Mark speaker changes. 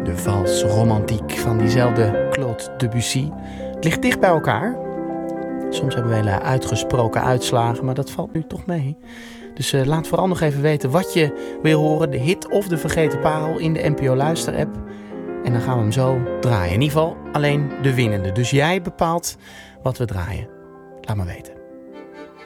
Speaker 1: De valse romantiek van diezelfde Claude Debussy. Het ligt dicht bij elkaar. Soms hebben we hele uitgesproken uitslagen, maar dat valt nu toch mee. Dus laat vooral nog even weten wat je wil horen. De hit of de vergeten parel in de NPO Luister app. En dan gaan we hem zo draaien. In ieder geval alleen de winnende. Dus jij bepaalt wat we draaien. Laat me weten.